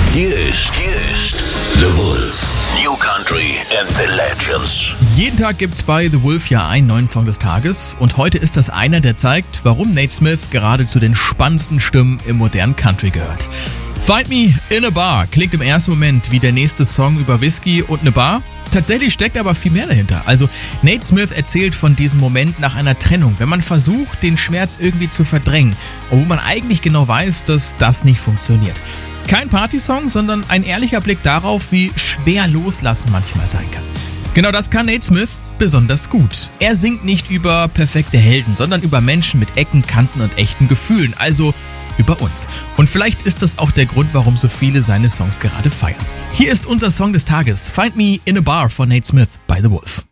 Hier ist The Wolf. New Country and the Legends. Jeden Tag gibt's bei The Wolf ja einen neuen Song des Tages und heute ist das einer, der zeigt, warum Nate Smith gerade zu den spannendsten Stimmen im modernen Country gehört. Find Me in a Bar klingt im ersten Moment wie der nächste Song über Whisky und eine Bar. Tatsächlich steckt aber viel mehr dahinter. Also Nate Smith erzählt von diesem Moment nach einer Trennung, wenn man versucht, den Schmerz irgendwie zu verdrängen, obwohl man eigentlich genau weiß, dass das nicht funktioniert. Kein Partysong, sondern ein ehrlicher Blick darauf, wie schwer Loslassen manchmal sein kann. Genau das kann Nate Smith besonders gut. Er singt nicht über perfekte Helden, sondern über Menschen mit Ecken, Kanten und echten Gefühlen, also über uns. Und vielleicht ist das auch der Grund, warum so viele seine Songs gerade feiern. Hier ist unser Song des Tages, Find Me in a Bar von Nate Smith bei The Wolf.